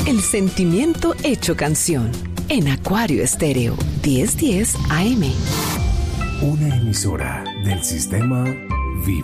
El sentimiento hecho canción. En Acuario Estéreo, 1010 AM. Una emisora del sistema Vive.